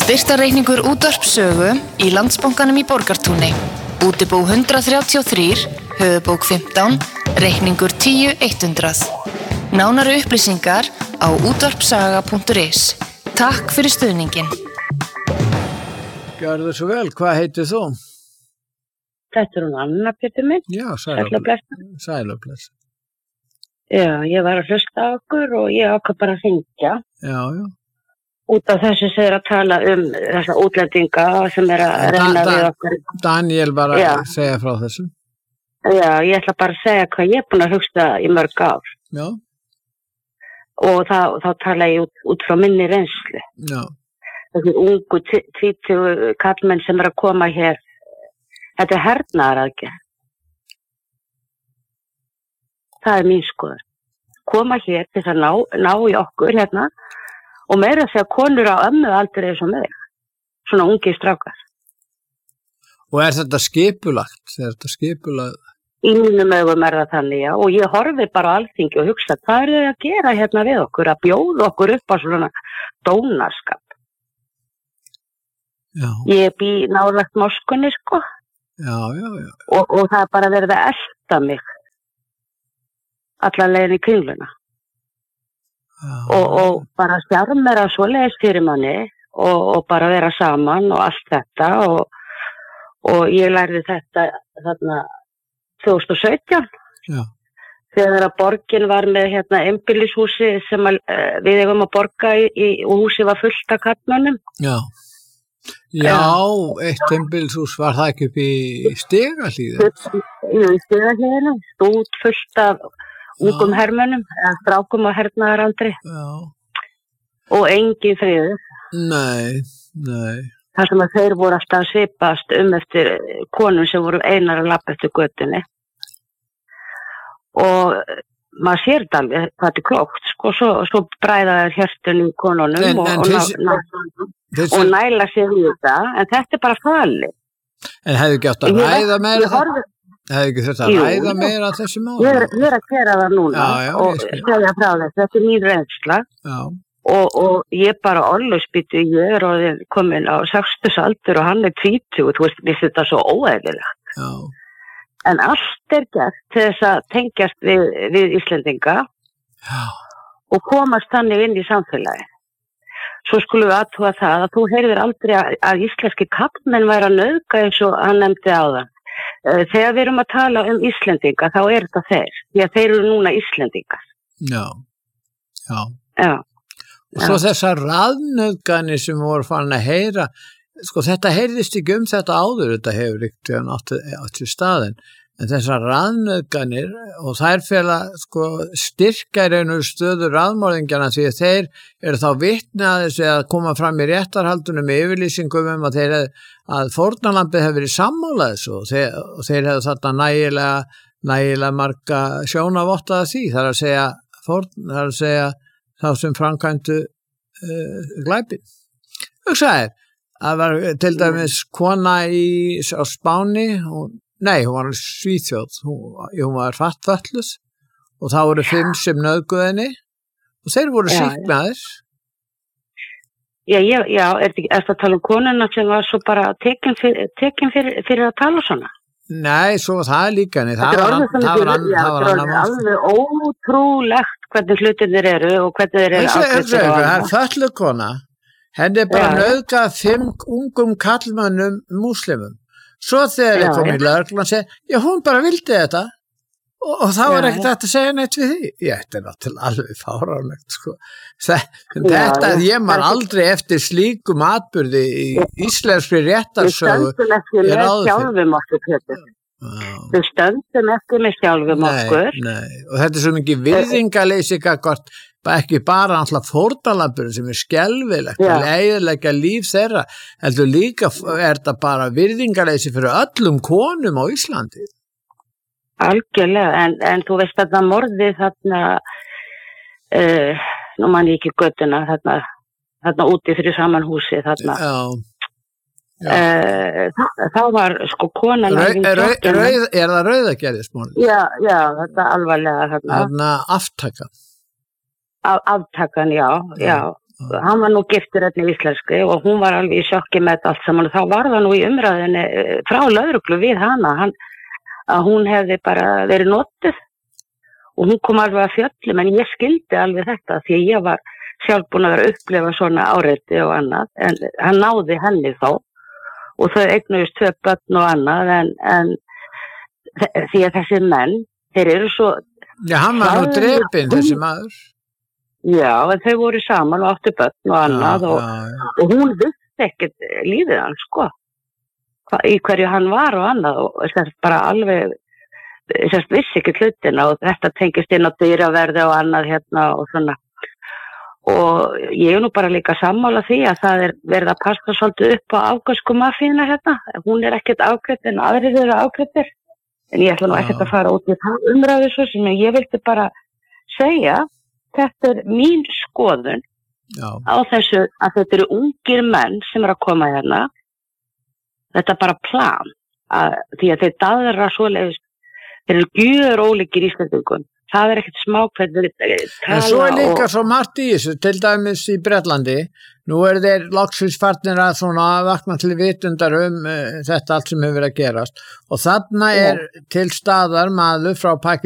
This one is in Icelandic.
Styrktarreikningur útvarpssögu í Landsbankanum í Borgartúni. Útibú 133, höfuðbók 15, reikningur 10100. Nánari upplýsingar á útvarpssaga.is. Takk fyrir stuðningin. Gjörðu svo vel, hvað heitir þú? Þetta hún Anna, Pétur minn. Já, sælubless. Já, ég var að hlusta á okkur og ég ákvað bara að hringja. Já. Út af þessu sem að tala þessa útlendinga sem að reyna við okkur. Daniel var að segja frá þessu. Já, ég ætla bara að segja hvað ég er búin að hugsa í mörg ár. Já. Og þá tala ég út frá minni reynslu. Já. Þessi ungu, 20 kallmenn sem að koma hér. Þetta er hernaðaraðgerð. Það er mín skoðun. Koma hér til að ná í okkur hérna. Og meira að segja konur á ömmu aldrei eins og mig. Svona ungi strákar. Og er þetta skipulagt? Í mínum augum það þannig, já. Og ég horfi bara á Alþingi og hugsa, hvað er þau að gera hérna við okkur? Að bjóða okkur upp á svona dónarskap. Já. Ég bý nálægt Moskvunni, sko. Já. Og það er bara verið að elta mig. Alla leiðin í kringluna. Og bara stjarmera svoleiðis fyrir manni og bara vera saman og allt þetta og ég lærði þetta þarna 2017 þegar að borgin var með hérna einbýlishúsi sem við eigum að borga og húsi var fullt af kallmönnum. Já, eitt einbýlishús var það ekki upp í Stigahlíð? Jú, í Stigahlíðinu stúd fullt af ungum hermönnum, strákum og hernaðarandri. Og engin friður. Nei. Þar sem að þeir voru alltaf að svipast eftir konum sem voru einar að labba eftir götunni. Og maður sér þetta alveg hvað þetta er klókt, sko, svo bræða þær hjörtunum konunum og næla sér í þetta, en þetta er bara falið. En hefðu ekki átt að ræða meira það? Hefði ekki þetta að ræða meira af þessu máli? Ég er að gera það núna og segja frá þess. Þetta er mín reynsla og ég bara orðlagsbyttu, ég er komin á 60 aldur og hann er 20, þú veist, mér finnst þetta svo óeðlilegt. En allt er gert til þess að tengjast við Íslendinga og komast þannig inn í samfélagi. Svo skulum við athuga það að þú heyrðir aldrei að íslenski kallmenn væri að nauðga eins og hann nefndi áðan. Þegar við erum að tala Íslendinga þá er þetta þeir, því að þeir eru núna Íslendingar. Já. Og svo þessar raðnauðganir sem voru farin að heyra, sko þetta heyrðist ekki þetta áður, þetta hefur ekki átt í staðin, en þessar raðnauðganir og þær fela sko styrka í raun og stöðu raðmorðingjana því að þeir eru þá vitni að þessi að koma fram í réttarhaldunum með yfirlýsingum að fórnarlambið hefur verið sammálað þessu og þeir hefur þarna nægilega marga sjónavottaða því, það er að segja þá sem framkvæmdu glæpin. Hugsaðir, það var til dæmis kona á Spáni, hún var í Svíþjóð, hún var fattföllus og það voru 5 sem nauðguðu henni og þeir voru sýknaðir. Já, er það að tala konuna sem var svo bara tekin fyrir að tala svona? Nei, svo það líka henni. Það var alveg ótrúlegt hvernig hlutirnir eru og hvernig þeir eru ákveðtir. Það er föllu kona, henni er bara nauðgað 5 ungum kallmönnum múslimum. Svo þegar ég kom í lögreglan og segi, hún bara vildi þetta og þá var ekkert hægt að segja neitt við því. Þetta er náttúrulega alveg fáránlegt, sko. Þetta, ég man aldrei eftir slíkum atburði í íslenskri réttarsögu. Við stöndum ekki með sjálfum okkur, Pétur. Við stöndum ekki með sjálfum okkur. Nei, og þetta er svo mikið virðingarleysi gagnvart ekki bara alltaf fórnarlambur sem er skelfilegt að eyðileggja líf þeirra, heldur líka er þetta bara virðingarleysi fyrir öllum konum á Íslandi. Algjörlega, en þú veist að það morðið þarna, nú man ég ekki göttuna, þarna úti fyrir saman húsi þarna. Þá var sko konan er það rauðagerðismorð? Já, þetta alvarlega þarna aftakan. Aftakan, já. hann var nú giftur hérna í íslenski og hún var alveg í sjokki með þetta allt saman og þá var það nú í umræðinni frá lögreglu við hana að hún hefði bara verið notuð og hún kom alveg að fjöllum en ég skildi alveg þetta því að ég var sjálf búin að vera að upplifa svona áreiti og annað en hann náði henni þá og þau eignuðust 2 börn og annað en því að þessi menn, þeir eru svo... Já, hann var nú drepinn þessi maður. Já, en þau voru saman og áttu börn og annað og hún vissi ekkert lífið hann, sko. Í hverju hann var og annað og bara alveg, vissi ekkert hlutina og þetta tengist inn á dyraverði og annað hérna og svona. Og ég nú bara líka sammála því að það verið að passa svolítið upp á afgösku mafíuna hérna. Hún ekkert ágreitt en aðrir eru ágreittir. En ég ætla nú ekkert að fara út í það umræðu svo sem ég vildi bara segja, þetta mín skoðun á þessu að þetta eru ungir menn sem að koma hérna. Þetta bara plan, því að þeir daðra svoleiðis, þeir eru gjörólíkir Íslendingum. Það ekkert smá hvernig en svo líka svo margt í þessu, til dæmis í Bretlandi, nú þeir loksins farnir að svona vakna til vitundar þetta allt sem hefur verið að gerast og þarna til staðar maður frá